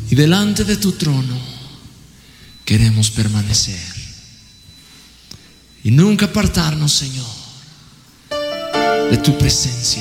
Y delante de tu trono queremos permanecer y nunca apartarnos, Señor, de tu presencia.